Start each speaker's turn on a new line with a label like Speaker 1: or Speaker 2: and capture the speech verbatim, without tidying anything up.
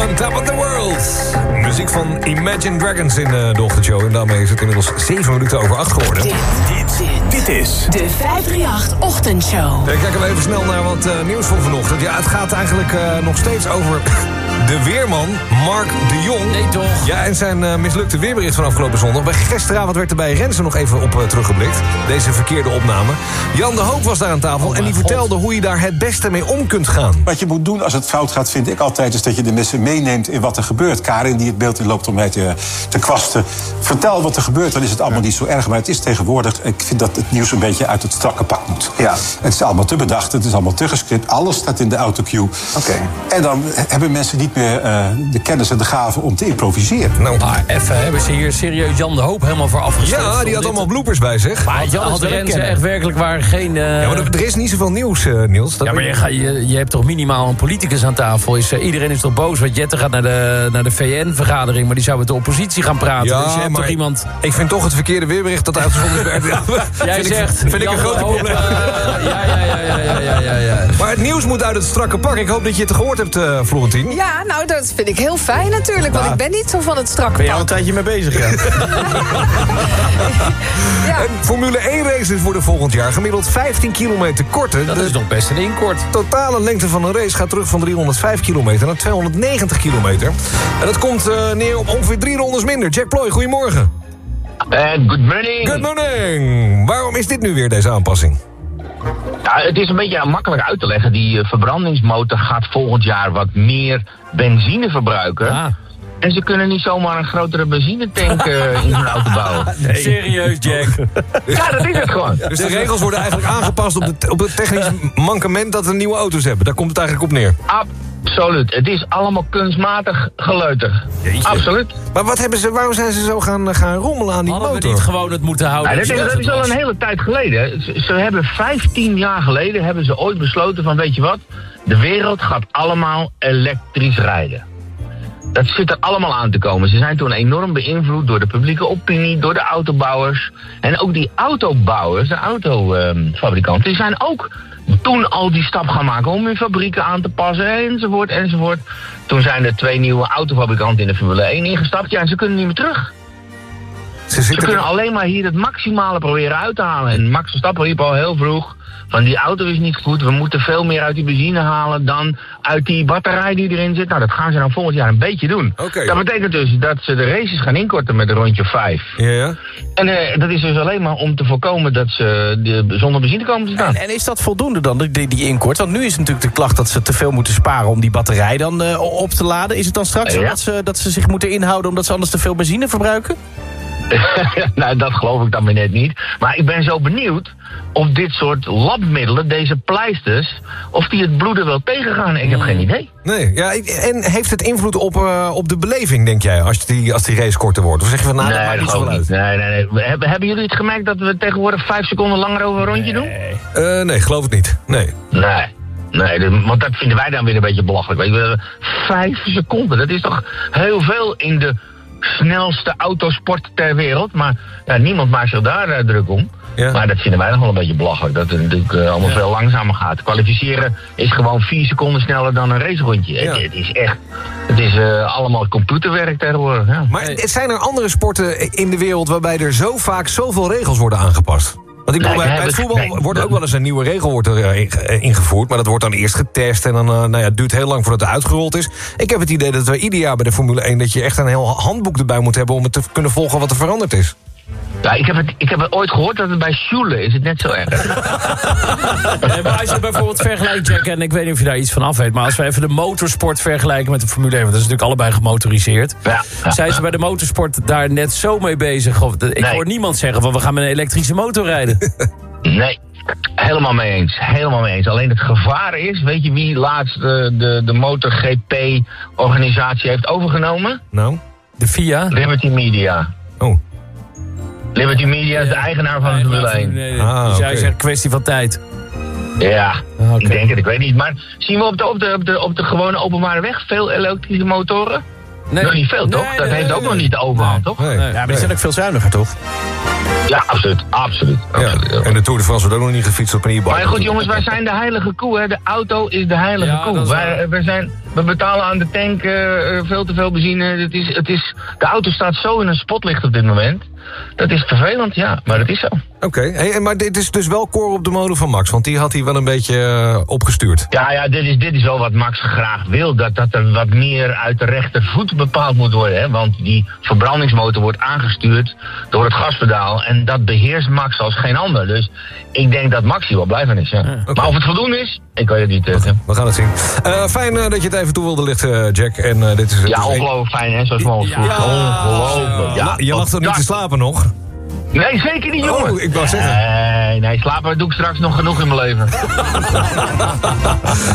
Speaker 1: On Top of the World. Muziek van Imagine Dragons in de ochtendshow. En daarmee is het inmiddels zeven minuten over acht geworden.
Speaker 2: Dit, dit, dit, dit is de vijf drie acht Ochtendshow.
Speaker 1: Ja, kijken we even snel naar wat uh, nieuws van vanochtend. Ja, het gaat eigenlijk uh, nog steeds over de weerman Mark de Jong.
Speaker 3: Nee toch?
Speaker 1: Ja, en zijn uh, mislukte weerbericht van afgelopen zondag. Bij gisteravond werd er bij Rensen nog even op uh, teruggeblikt. Deze verkeerde opname. Jan de Hoop was daar aan tafel oh, en die God. vertelde hoe je daar het beste mee om kunt gaan.
Speaker 4: Wat je moet doen als het fout gaat, vind ik altijd, is dat je de mensen meeneemt in wat er gebeurt. Karin, die het beeld in loopt om mij te, te kwasten. Vertel wat er gebeurt, dan is het allemaal niet zo erg. Maar het is tegenwoordig, ik vind dat het nieuws een beetje uit het strakke pak moet. Ja. Het is allemaal te bedacht, het is allemaal te gescript. Alles staat in de autocue.
Speaker 5: Okay.
Speaker 4: En dan hebben mensen niet meer uh, de kennis en de gave om te improviseren.
Speaker 3: Nou, maar even, hebben ze hier serieus Jan de Hoop helemaal voor afgestoten?
Speaker 1: Ja, die had allemaal bloopers bij zich.
Speaker 3: Maar Jan had de Rensen echt werkelijk waar geen... Uh...
Speaker 1: Ja, maar er is niet zoveel nieuws, uh, Niels. Dat
Speaker 3: ja, maar je, ga, je, je hebt toch minimaal een politicus aan tafel. Is, uh, iedereen is toch boos, want Jette gaat naar de, naar de V N-vergadering... maar die zou met de oppositie gaan praten.
Speaker 1: Ja,
Speaker 3: dus je hebt
Speaker 1: maar
Speaker 3: toch iemand...
Speaker 1: ik vind toch het verkeerde weerbericht dat uitgezonden werd. Ja,
Speaker 3: Jij
Speaker 1: vind
Speaker 3: zegt...
Speaker 1: Ik, vind ik een groot probleem.
Speaker 3: Uh, ja, ja, ja, ja, ja, ja, ja.
Speaker 1: Maar het nieuws moet uit het strakke pak. Ik hoop dat je het gehoord hebt, uh, Florentien.
Speaker 6: Ja, nou, dat vind ik heel fijn natuurlijk. Want
Speaker 5: nou,
Speaker 6: ik ben niet zo van het strakke
Speaker 5: ben je
Speaker 6: pak.
Speaker 5: al een tijdje mee bezig, ja?
Speaker 6: Ja.
Speaker 1: En Formule één races worden volgend jaar gemiddeld vijftien kilometer korter.
Speaker 3: Dat
Speaker 1: de
Speaker 3: is nog best een inkort.
Speaker 1: totale lengte van een race gaat terug van driehonderdvijf kilometer naar tweehonderdnegentig kilometer. En dat komt uh, neer op ongeveer drie rondes minder. Jack Ploy, goedemorgen.
Speaker 7: Uh, good morning.
Speaker 1: Good morning. Waarom is dit nu weer, deze aanpassing?
Speaker 7: Ja, het is een beetje makkelijk uit te leggen. Die uh, verbrandingsmotor gaat volgend jaar wat meer benzine verbruiken.
Speaker 3: Ah.
Speaker 7: En ze kunnen niet zomaar een grotere benzinetank uh, in hun auto bouwen.
Speaker 3: Nee. Serieus, Jack?
Speaker 7: Ja, dat is het gewoon.
Speaker 1: Dus de regels worden eigenlijk aangepast op, de, op het technisch mankement dat we nieuwe auto's hebben. Daar komt het eigenlijk op neer.
Speaker 7: Absoluut. Het is allemaal kunstmatig geleuter.
Speaker 1: Jeetje.
Speaker 7: Absoluut.
Speaker 1: Maar wat hebben ze, waarom zijn ze zo gaan, gaan rommelen aan die
Speaker 3: Hadden
Speaker 1: motor?
Speaker 3: we niet gewoon het moeten houden?
Speaker 7: Nou, dat, is, dat is al een hele tijd geleden. Ze, ze hebben vijftien jaar geleden hebben ze ooit besloten van, weet je wat, de wereld gaat allemaal elektrisch rijden. Dat zit er allemaal aan te komen. Ze zijn toen enorm beïnvloed door de publieke opinie, door de autobouwers. En ook die autobouwers, de autofabrikanten, die zijn ook toen al die stap gaan maken om hun fabrieken aan te passen, enzovoort, enzovoort. Toen zijn er twee nieuwe autofabrikanten in de Formule één ingestapt. Ja, en ze kunnen niet meer terug.
Speaker 1: Ze,
Speaker 7: ze kunnen alleen maar hier het maximale proberen uit te halen. En Max Verstappen riep al heel vroeg van, die auto is niet goed, we moeten veel meer uit die benzine halen dan uit die batterij die erin zit. Nou, dat gaan ze dan volgend jaar een beetje doen.
Speaker 1: Okay.
Speaker 7: Dat betekent dus dat ze de races gaan inkorten met een rondje vijf.
Speaker 1: Ja, ja.
Speaker 7: En uh, dat is dus alleen maar om te voorkomen dat ze de, zonder benzine komen te staan.
Speaker 5: En, en is dat voldoende dan, die, die inkort? Want nu is natuurlijk de klacht dat ze te veel moeten sparen om die batterij dan uh, op te laden. Is het dan straks
Speaker 7: ja.
Speaker 5: zo dat ze, dat ze zich moeten inhouden omdat ze anders te veel benzine verbruiken?
Speaker 7: Nou, dat geloof ik dan weer net niet. Maar ik ben zo benieuwd of dit soort labmiddelen, deze pleisters, of die het bloeden wel tegengaan. Ik heb geen idee.
Speaker 1: Nee, ja, en heeft het invloed op, uh, op de beleving, denk jij, als die, als die race korter wordt? Of zeg je van, nou,
Speaker 7: nee,
Speaker 1: dat maakt niet
Speaker 7: dat
Speaker 1: zoveel uit?
Speaker 7: Nee, nee, nee. Hebben, hebben jullie het gemerkt dat we tegenwoordig vijf seconden langer over een rondje doen?
Speaker 1: Uh, nee, geloof ik niet. Nee.
Speaker 7: Nee. Nee, de, want dat vinden wij dan weer een beetje belachelijk. Weet je, vijf seconden, dat is toch heel veel in de snelste autosport ter wereld. Maar ja, niemand maakt zich daar uh, druk om. Ja. Maar dat vinden wij nog wel een beetje belachelijk. Dat het natuurlijk uh, allemaal ja. veel langzamer gaat. Kwalificeren is gewoon vier seconden sneller dan een racerondje. Ja. Het, het is echt... Het is uh, allemaal computerwerk tegenwoordig. Ja.
Speaker 1: Maar zijn er andere sporten in de wereld waarbij er zo vaak zoveel regels worden aangepast? Want ik bedoel, nee, bij, bij het voetbal nee, wordt ook wel eens een nieuwe regel wordt er ingevoerd. Maar dat wordt dan eerst getest en dan uh, nou ja, het duurt heel lang voordat het uitgerold is. Ik heb het idee dat we ieder jaar bij de Formule één... dat je echt een heel handboek erbij moet hebben om het te kunnen volgen wat er veranderd is.
Speaker 7: Ja, ik heb, het, ik heb het ooit gehoord dat het bij Schule is het net zo erg.
Speaker 3: Nee, maar als je bijvoorbeeld vergelijkt, Jack, en ik weet niet of je daar iets van af weet, maar als we even de motorsport vergelijken met de Formule één, want dat is natuurlijk allebei gemotoriseerd. Ja, ja, zijn ze bij de motorsport daar net zo mee bezig? Of, ik nee. hoor niemand zeggen van we gaan met een elektrische motor rijden.
Speaker 7: Nee. Helemaal mee eens, helemaal mee eens. Alleen het gevaar is, weet je wie laatst de, de, de MotoGP-organisatie heeft overgenomen?
Speaker 1: Nou,
Speaker 3: de F I A?
Speaker 7: Liberty Media.
Speaker 1: Oh.
Speaker 7: Liberty Media is de eigenaar van de Formule één.
Speaker 3: Nee, nee. Ah, dus jij okay. zegt kwestie van tijd.
Speaker 7: Ja, ah, okay. ik denk het, ik weet niet. Maar zien we op de, op de, op de, op de gewone openbare weg veel elektrische motoren?
Speaker 3: Nee.
Speaker 7: Nog niet veel, toch?
Speaker 3: Nee,
Speaker 7: dat
Speaker 3: nee,
Speaker 7: heeft
Speaker 3: nee,
Speaker 7: ook
Speaker 3: nee.
Speaker 7: nog niet de overhand,
Speaker 3: nee.
Speaker 7: toch?
Speaker 5: Nee. Ja, maar die zijn ook veel zuiniger, toch?
Speaker 7: Ja, absoluut. Absoluut. absoluut.
Speaker 1: Ja. En de Tour de France wordt ook nog niet gefietst op een e-bike.
Speaker 7: Maar goed, jongens, wij zijn de heilige koe, hè. De auto is de heilige
Speaker 3: Ja,
Speaker 7: koe. Wij, wij zijn, we betalen aan de tank uh, veel te veel benzine. Het is, het is, de auto staat zo in een spotlicht op dit moment. Dat is vervelend, ja, maar dat is zo.
Speaker 1: Oké, okay. Hey, maar dit is dus wel koor op de molen van Max, want die had hij wel een beetje uh, opgestuurd.
Speaker 7: Ja, ja, dit is, dit is wel wat Max graag wil. Dat, dat er wat meer uit de rechtervoet bepaald moet worden. Hè? Want die verbrandingsmotor wordt aangestuurd door het gaspedaal. En dat beheerst Max als geen ander. Dus ik denk dat Max hier wel blij van is. Ja. Ja, okay. Maar of het voldoende is, ik weet het niet. Uh,
Speaker 1: we gaan het zien. Uh, fijn uh, dat je het even toe wilde lichten, Jack. En, uh, dit is,
Speaker 7: ja, ongelooflijk fijn, hè? Zoals mogelijk. Ja, ja. Ongelooflijk. Ja.
Speaker 1: Je lag toch niet te slapen nog?
Speaker 7: Nee, zeker niet, jongen.
Speaker 1: Oh, ik wou zeggen.
Speaker 7: Nee, nee, slapen doe ik straks nog genoeg in mijn leven.